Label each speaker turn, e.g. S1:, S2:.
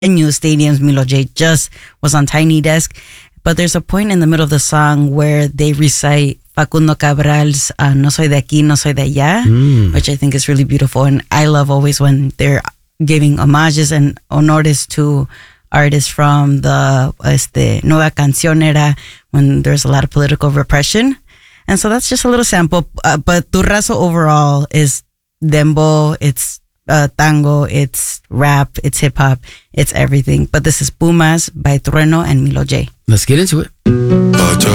S1: new stadiums. Milo J just was on Tiny Desk. But there's a point in the middle of the song where they recite Facundo Cabral's No Soy de Aquí, No Soy de Allá, which I think is really beautiful. And I love always when they're giving homages and honores to artists from the Nueva Cancionera when there's a lot of political repression. And so that's just a little sample. But Tu Razo overall is dembow, it's tango, it's rap, it's hip hop, it's everything. But this is Pumas by Trueno and Milo J.
S2: Let's get into it.